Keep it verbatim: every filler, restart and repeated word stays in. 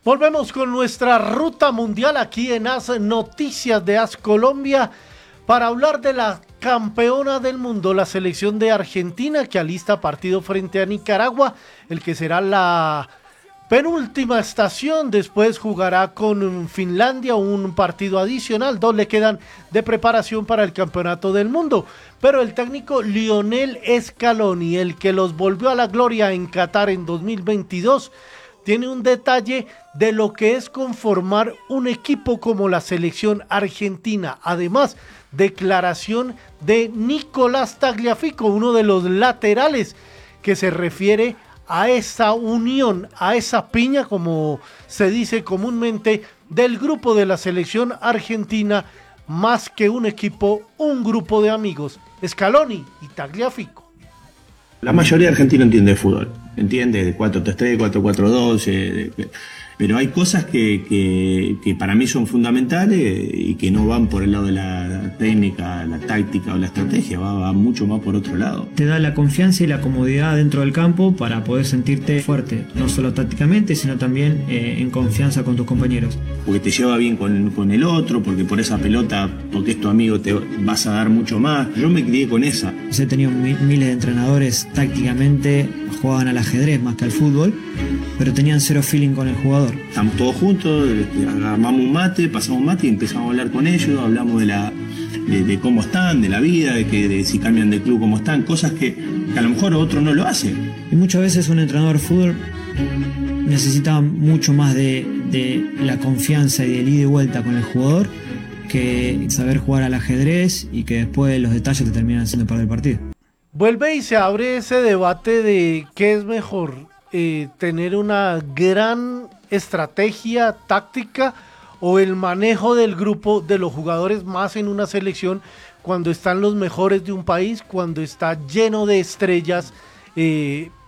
Volvemos con nuestra ruta mundial aquí en A S Noticias de A S Colombia para hablar de la campeona del mundo, la selección de Argentina, que alista partido frente a Nicaragua, el que será la penúltima estación. Después jugará con Finlandia un partido adicional, dos le quedan de preparación para el campeonato del mundo. Pero el técnico Lionel Scaloni, el que los volvió a la gloria en Qatar en dos mil veintidós, tiene un detalle de lo que es conformar un equipo como la selección argentina. Además, declaración de Nicolás Tagliafico, uno de los laterales, que se refiere a esa unión, a esa piña, como se dice comúnmente, del grupo de la selección argentina, más que un equipo, un grupo de amigos. Scaloni y Tagliafico. La mayoría de argentinos entiende de fútbol, entiende de cuatro tres tres, cuatro cuatro dos, eh, de, pero hay cosas que, que, que para mí son fundamentales y que no van por el lado de la técnica, la táctica o la estrategia, va, va mucho más por otro lado. Te da la confianza y la comodidad dentro del campo para poder sentirte fuerte, no solo tácticamente, sino también eh, en confianza con tus compañeros. Porque te lleva bien con, con el otro, porque por esa pelota, porque es tu amigo, te vas a dar mucho más. Yo me crié con esa. He tenido miles de entrenadores, tácticamente jugaban al ajedrez más que al fútbol, pero tenían cero feeling con el jugador. Estamos todos juntos, armamos un mate, pasamos un mate y empezamos a hablar con ellos, hablamos de la de, de cómo están, de la vida, de que de si cambian de club, cómo están, cosas que, que a lo mejor otro no lo hace. Y muchas veces un entrenador de fútbol necesita mucho más de, de la confianza y del ida y vuelta con el jugador que saber jugar al ajedrez y que después los detalles te terminan haciendo perder el partido. Vuelve y se abre ese debate de qué es mejor, eh, tener una gran estrategia táctica o el manejo del grupo de los jugadores, más en una selección cuando están los mejores de un país, cuando está lleno de estrellas, eh,